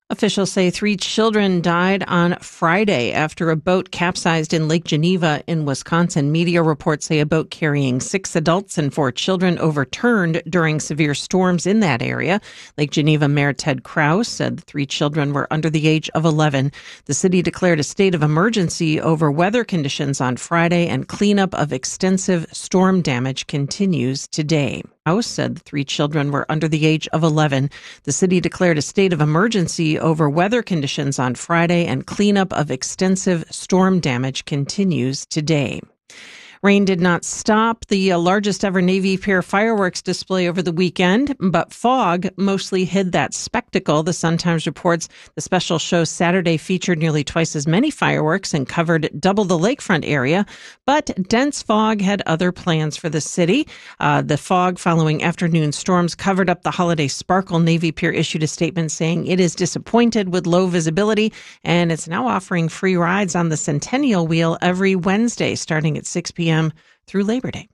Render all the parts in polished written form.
Officials say 3 children died on Friday after a boat capsized in Lake Geneva in Wisconsin. Media reports say a boat carrying 6 adults and 4 children overturned during severe storms in that area. Lake Geneva Mayor Ted Krause said the 3 children were under the age of 11. The city declared a state of emergency over weather conditions on Friday, and cleanup of extensive storm damage continues today. House said the 3 children were under the age of 11. The city declared a state of emergency over weather conditions on Friday, and cleanup of extensive storm damage continues today. Rain did not stop the largest ever Navy Pier fireworks display over the weekend, but fog mostly hid that spectacle. The Sun-Times reports the special show Saturday featured nearly twice as many fireworks and covered double the lakefront area, but dense fog had other plans for the city. The fog following afternoon storms covered up the holiday sparkle. Navy Pier issued a statement saying it is disappointed with low visibility, and it's now offering free rides on the Centennial Wheel every Wednesday starting at 6 p.m. through Labor Day.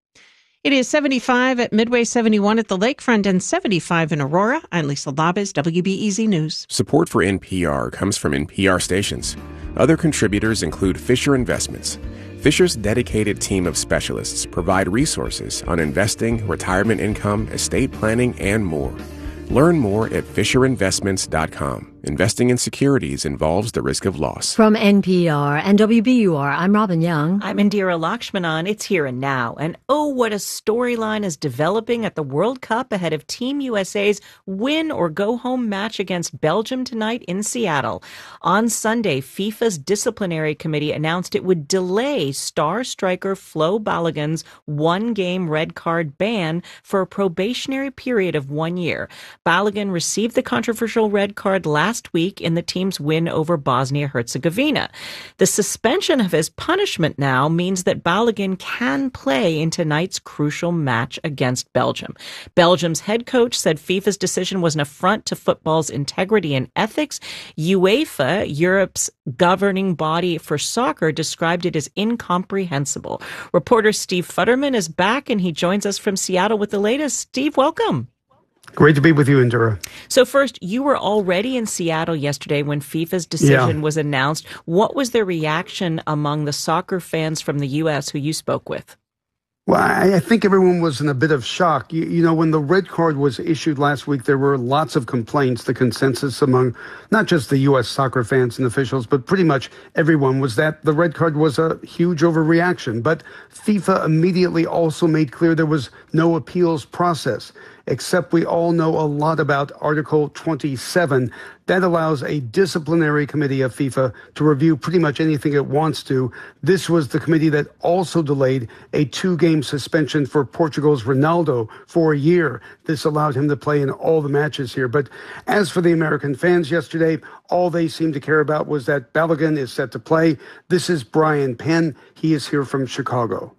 It is 75 at Midway, 71 at the lakefront, and 75 in Aurora. I'm Lisa Labez, WBEZ News. Support for NPR comes from NPR stations. Other contributors include Fisher Investments. Fisher's dedicated team of specialists provide resources on investing, retirement income, estate planning, and more. Learn more at FisherInvestments.com. Investing in securities involves the risk of loss. From NPR and WBUR, I'm Robin Young. I'm Indira Lakshmanan. It's Here and Now. And oh, what a storyline is developing at the World Cup ahead of Team USA's win-or-go-home match against Belgium tonight in Seattle. On Sunday, FIFA's disciplinary committee announced it would delay star striker Flo Balogun's one-game red card ban for a probationary period of 1 year. Balogun received the controversial red card last week in the team's win over Bosnia-Herzegovina. The suspension of his punishment now means that Balogun can play in tonight's crucial match against Belgium. Belgium's head coach said FIFA's decision was an affront to football's integrity and ethics. UEFA, Europe's governing body for soccer, described it as incomprehensible. Reporter Steve Futterman is back, and he joins us from Seattle with the latest. Steve, welcome. Great to be with you, Indira. So first, you were already in Seattle yesterday when FIFA's decision was announced. What was the reaction among the soccer fans from the U.S. who you spoke with? Well, I think everyone was in a bit of shock. You know, when the red card was issued last week, there were lots of complaints. The consensus among not just the U.S. soccer fans and officials, but pretty much everyone was that the red card was a huge overreaction. But FIFA immediately also made clear there was no appeals process, except we all know a lot about Article 27. That allows a disciplinary committee of FIFA to review pretty much anything it wants to. This was the committee that also delayed a 2-game suspension for Portugal's Ronaldo for a year. This allowed him to play in all the matches here. But as for the American fans yesterday, all they seemed to care about was that Balogun is set to play. This is Brian Penn. He is here from Chicago.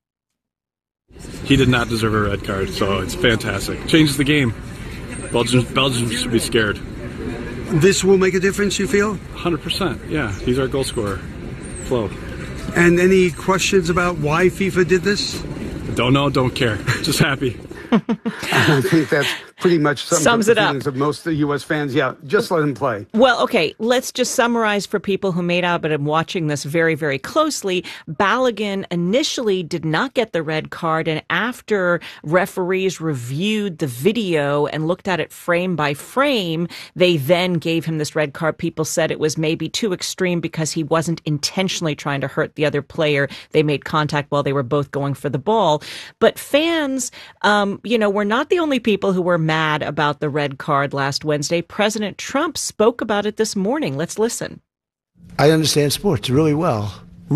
He did not deserve a red card, so it's fantastic. Changes the game. Belgium should be scared. This will make a difference, you feel? 100%, yeah. He's our goal scorer, Flo. And any questions about why FIFA did this? Don't know, don't care. Just happy. I think that's pretty much sums it up. Of most of the U.S. fans. Yeah, just let him play. Well, okay, let's just summarize for people who may not have been watching this very, very closely. Balogun initially did not get the red card, and after referees reviewed the video and looked at it frame by frame, they then gave him this red card. People said it was maybe too extreme because he wasn't intentionally trying to hurt the other player. They made contact while they were both going for the ball. But fans, we're not the only people who were mad about the red card last Wednesday. President Trump spoke about it this morning. Let's listen. I understand sports really well.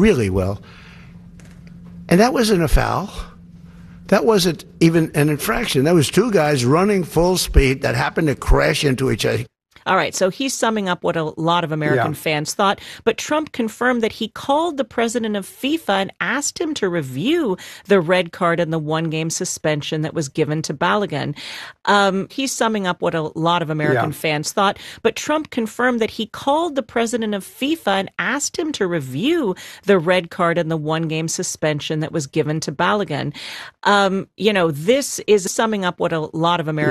And that wasn't a foul. That wasn't even an infraction. That was 2 guys running full speed that happened to crash into each other. All right, so he's summing up what a lot of American fans thought. But Trump confirmed that he called the president of FIFA and asked him to review the red card and the 1-game suspension that was given to Balogun. He's summing up what a lot of American fans thought. But Trump confirmed that he called the president of FIFA and asked him to review the red card and the 1-game suspension that was given to Balogun. This is summing up what a lot of American